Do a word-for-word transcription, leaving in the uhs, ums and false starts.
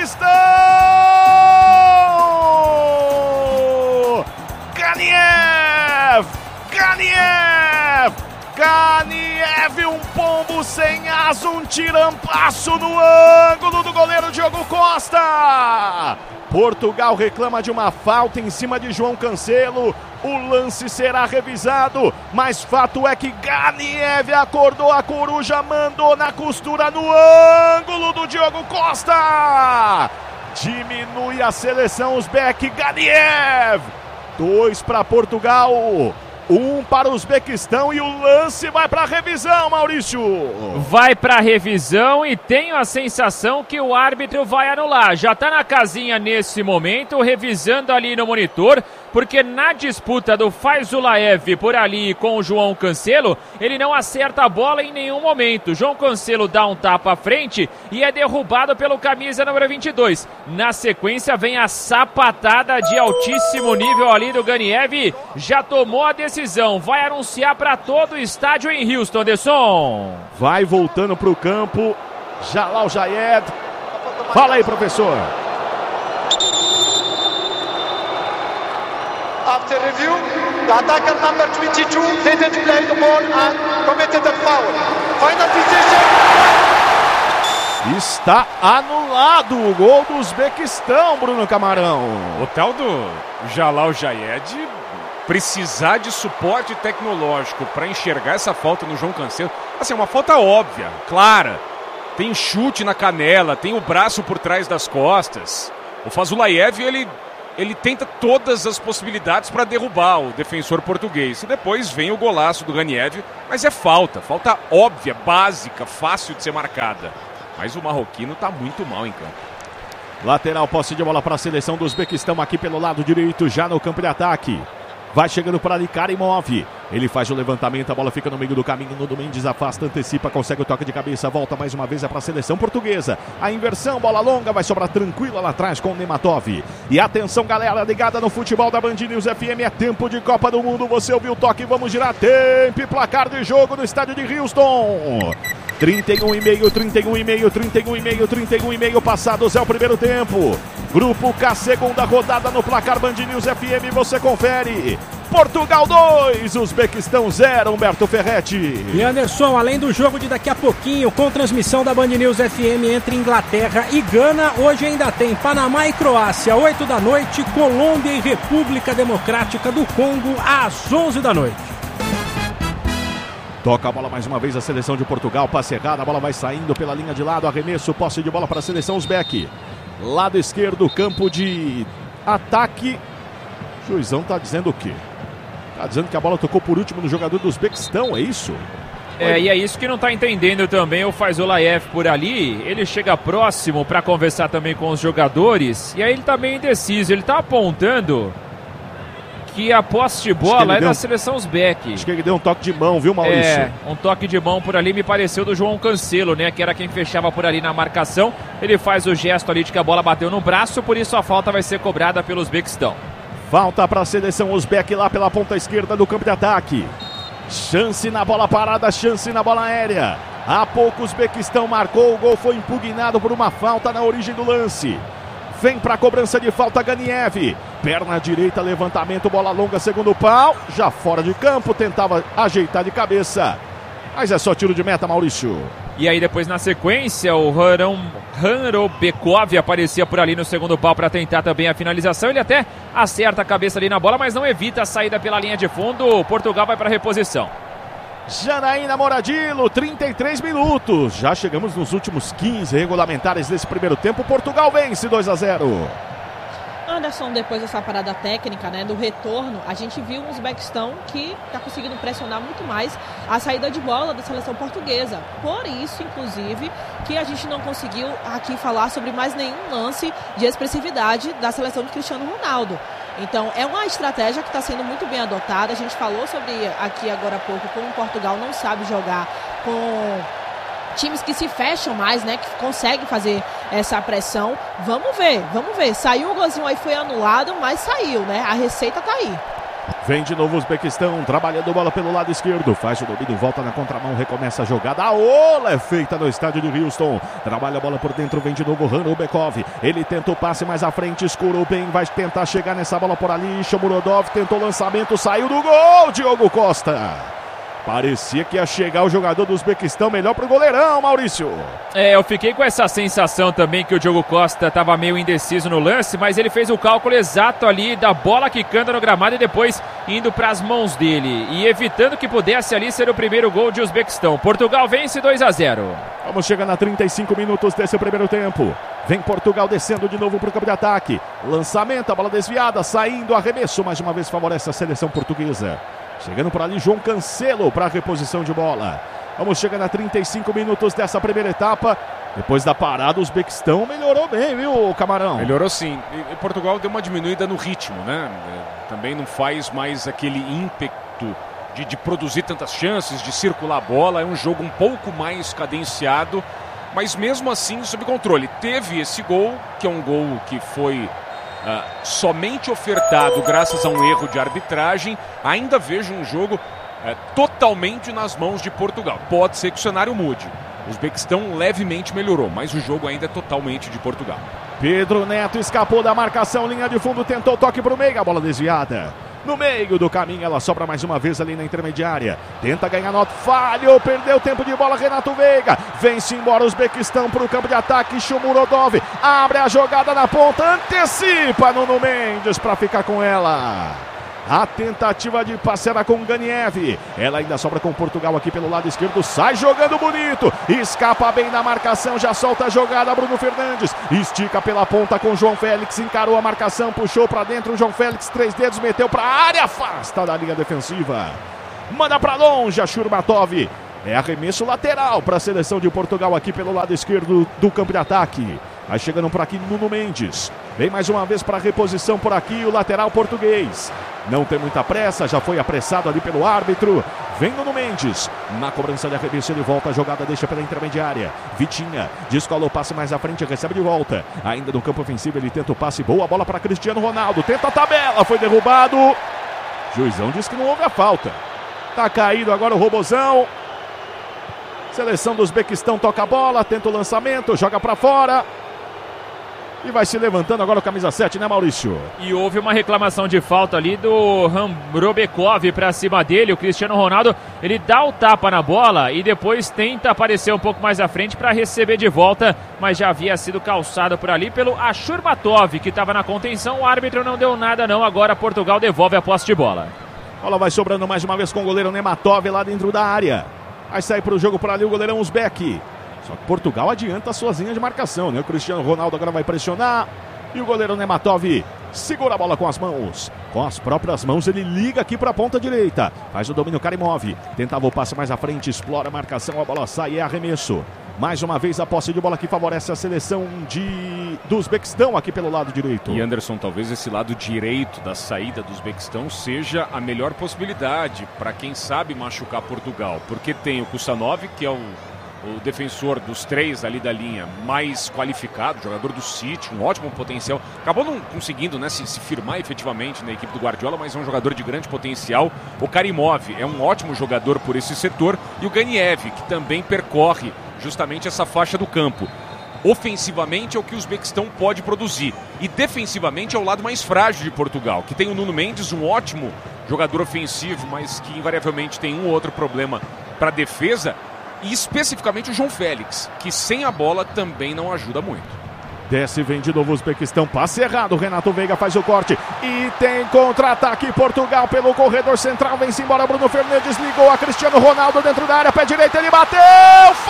Uzbequistão! Ganiev! Ganiev! Ganiev, um pombo sem asa, um tirampasso no ângulo do goleiro Diogo Costa. Portugal reclama de uma falta em cima de João Cancelo. O lance será revisado, mas fato é que Ganiev acordou a coruja, mandou na costura no ângulo do Diogo Costa. Diminui a seleção uzbeque. Ganiev. Dois para Portugal. Um para o Uzbequistão e o lance vai para a revisão, Maurício. Vai para a revisão e tenho a sensação que o árbitro vai anular. Já está na casinha nesse momento, revisando ali no monitor, porque na disputa do Faizulaev por ali com o João Cancelo, ele não acerta a bola em nenhum momento. João Cancelo dá um tapa à frente e é derrubado pelo camisa número vinte e dois. Na sequência vem a sapatada de altíssimo nível ali do Ganiev. Já tomou a decisão. Vai anunciar para todo o estádio em Houston, Anderson. Vai voltando para o campo Jalal Jayed. Fala aí, professor. After review, the attacker number twenty-two didn't play the ball and committed a foul. Final decision. Está anulado o gol do Uzbequistão, Bruno Camarão. O tal do Jalal Jayed precisar de suporte tecnológico para enxergar essa falta no João Cancelo. Assim, é uma falta óbvia, clara. Tem chute na canela, tem o braço por trás das costas. O Fazulaev, ele... ele tenta todas as possibilidades para derrubar o defensor português. E depois vem o golaço do Ganiev, mas é falta, falta óbvia, básica, fácil de ser marcada. Mas o marroquino está muito mal em campo. Lateral, posse de bola para a seleção do Uzbequistão aqui pelo lado direito, já no campo de ataque. Vai chegando para ali, Karimov. Ele faz o levantamento, a bola fica no meio do caminho. Nuno Mendes afasta, antecipa, consegue o toque de cabeça. Volta mais uma vez, é para a seleção portuguesa. A inversão, bola longa, vai sobrar tranquila lá atrás com o Nematov. E atenção, galera, ligada no futebol da Band News F M. É tempo de Copa do Mundo. Você ouviu o toque, vamos girar. Tempo e placar de jogo no estádio de Houston. trinta e um e meio, trinta e um e meio, trinta e um e meio, trinta e um e meio passados é o primeiro tempo. Grupo K, segunda rodada no placar Band News F M, você confere. Portugal dois, Uzbequistão zero, Humberto Ferretti. E Anderson, além do jogo de daqui a pouquinho, com transmissão da Band News F M entre Inglaterra e Gana, hoje ainda tem Panamá e Croácia, oito da noite, Colômbia e República Democrática do Congo, às onze da noite. Toca a bola mais uma vez a seleção de Portugal, passe errado, a bola vai saindo pela linha de lado, arremesso, posse de bola para a seleção uzbeque. Lado esquerdo, campo de ataque. O juizão tá dizendo o quê? Tá dizendo que a bola tocou por último no jogador do Uzbequistão, é isso? É, e é isso que não tá entendendo também o Faizulaev por ali. Ele chega próximo para conversar também com os jogadores, e aí ele tá meio indeciso, ele tá apontando que a posse de bola é da seleção uzbeque. Acho que ele deu um toque de mão, viu, Maurício? É, um toque de mão por ali me pareceu do João Cancelo, né? Que era quem fechava por ali na marcação. Ele faz o gesto ali de que a bola bateu no braço, por isso a falta vai ser cobrada pelo Uzbequistão. Falta para a seleção uzbeque lá pela ponta esquerda do campo de ataque. Chance na bola parada, chance na bola aérea. Há pouco o Uzbequistão marcou, o gol foi impugnado por uma falta na origem do lance. Vem para a cobrança de falta Ganiev. Perna direita, levantamento, bola longa, segundo pau. Já fora de campo, tentava ajeitar de cabeça. Mas é só tiro de meta, Maurício. E aí depois na sequência o Hanrobekov aparecia por ali no segundo pau para tentar também a finalização. Ele até acerta a cabeça ali na bola, mas não evita a saída pela linha de fundo. Portugal vai para a reposição. Janaína Moradilo, trinta e três minutos. Já chegamos nos últimos quinze regulamentares desse primeiro tempo. Portugal vence dois a zero. Anderson, depois dessa parada técnica, né, do retorno, a gente viu um Uzbequistão que está conseguindo pressionar muito mais a saída de bola da seleção portuguesa. Por isso, inclusive, que a gente não conseguiu aqui falar sobre mais nenhum lance de expressividade da seleção de Cristiano Ronaldo. Então, é uma estratégia que está sendo muito bem adotada. A gente falou sobre aqui agora há pouco como Portugal não sabe jogar com times que se fecham mais, né, que conseguem fazer essa pressão. Vamos ver, vamos ver. Saiu o golzinho aí, foi anulado, mas saiu, né? A receita tá aí. Vem de novo o Uzbequistão, trabalhando bola pelo lado esquerdo, faz o domínio, volta na contramão, recomeça a jogada. A ola é feita no estádio de Houston. Trabalha a bola por dentro, vem de novo o Hanubekov. Ele tenta o passe mais à frente, escurou bem, vai tentar chegar nessa bola por ali. Shomurodov tentou o lançamento, saiu do gol, Diogo Costa. Parecia que ia chegar o jogador do Uzbequistão melhor pro goleirão, Maurício. É, eu fiquei com essa sensação também que o Diogo Costa estava meio indeciso no lance, mas ele fez o cálculo exato ali da bola quicando no gramado e depois indo para as mãos dele e evitando que pudesse ali ser o primeiro gol de Uzbequistão. Portugal vence dois a zero. Vamos chegando a trinta e cinco minutos desse primeiro tempo. Vem Portugal descendo de novo para o campo de ataque. Lançamento, a bola desviada, saindo, arremesso, mais uma vez favorece a seleção portuguesa. Chegando por ali João Cancelo para a reposição de bola. Vamos chegando a trinta e cinco minutos dessa primeira etapa. Depois da parada, o Uzbequistão melhorou bem, viu, Camarão? Melhorou sim. E Portugal deu uma diminuída no ritmo, né? Também não faz mais aquele ímpeto de, de produzir tantas chances, de circular a bola. É um jogo um pouco mais cadenciado, mas mesmo assim sob controle. Teve esse gol, que é um gol que foi... Uh, somente ofertado graças a um erro de arbitragem. Ainda vejo um jogo uh, totalmente nas mãos de Portugal. Pode ser que o cenário mude. O Uzbequistão levemente melhorou, mas o jogo ainda é totalmente de Portugal. Pedro Neto escapou da marcação, linha de fundo, tentou o toque para o meio, a bola desviada. No meio do caminho, ela sobra mais uma vez ali na intermediária. Tenta ganhar nota, falhou, perdeu tempo de bola, Renato Veiga. Vem-se embora o Uzbequistão para o campo de ataque, Shomurodov abre a jogada na ponta, antecipa Nuno Mendes para ficar com ela. A tentativa de passe era com Ganiev. Ela ainda sobra com Portugal aqui pelo lado esquerdo. Sai jogando bonito. Escapa bem na marcação. Já solta a jogada Bruno Fernandes. Estica pela ponta com João Félix. Encarou a marcação. Puxou para dentro. O João Félix, três dedos, meteu para a área. Afasta da linha defensiva. Manda para longe a Shurbatov. É arremesso lateral para a seleção de Portugal aqui pelo lado esquerdo do campo de ataque. Aí chegando por aqui Nuno Mendes. Vem mais uma vez para a reposição por aqui o lateral português. Não tem muita pressa, já foi apressado ali pelo árbitro. Vem Nuno Mendes. Na cobrança de arremesso ele volta a jogada, deixa pela intermediária. Vitinha descola o passe mais à frente, recebe de volta. Ainda no campo ofensivo ele tenta o passe, boa bola para Cristiano Ronaldo. Tenta a tabela, foi derrubado. Juizão diz que não houve a falta. Tá caído agora o Robozão. Seleção do Uzbequistão toca a bola, tenta o lançamento, joga para fora. E vai se levantando agora o camisa sete, né, Maurício? E houve uma reclamação de falta ali do Hanubekov pra cima dele. O Cristiano Ronaldo, ele dá o tapa na bola e depois tenta aparecer um pouco mais à frente para receber de volta, mas já havia sido calçado por ali pelo Ashurbatov, que estava na contenção. O árbitro não deu nada não, agora Portugal devolve a posse de bola. Bola vai sobrando mais uma vez com o goleiro Nematov lá dentro da área. Vai sair para o jogo por ali o goleirão Uzbek. Só que Portugal adianta a sua linha de marcação, né? O Cristiano Ronaldo agora vai pressionar. E o goleiro Nematov segura a bola com as mãos. Com as próprias mãos ele liga aqui para a ponta direita. Faz o domínio Karimov. Tentava o passe mais à frente, explora a marcação, a bola sai e é arremesso. Mais uma vez a posse de bola que favorece a seleção de... do Uzbequistão aqui pelo lado direito. E Anderson, talvez esse lado direito da saída do Uzbequistão seja a melhor possibilidade para quem sabe machucar Portugal. Porque tem o Kusanov, que é o... o defensor dos três ali da linha mais qualificado, jogador do City, um ótimo potencial. Acabou não conseguindo, né, se, se firmar efetivamente na equipe do Guardiola, mas é um jogador de grande potencial. O Karimov é um ótimo jogador por esse setor. E o Ganiev, que também percorre justamente essa faixa do campo. Ofensivamente é o que o Uzbequistão pode produzir. E defensivamente é o lado mais frágil de Portugal, que tem o Nuno Mendes, um ótimo jogador ofensivo, mas que invariavelmente tem um ou outro problema para defesa. E especificamente o João Félix, que sem a bola também não ajuda muito. Desce, vem de novo o Uzbequistão, passe errado, Renato Veiga faz o corte. E tem contra-ataque Portugal pelo corredor central, vem-se embora Bruno Fernandes, ligou a Cristiano Ronaldo dentro da área, pé direito, ele bateu!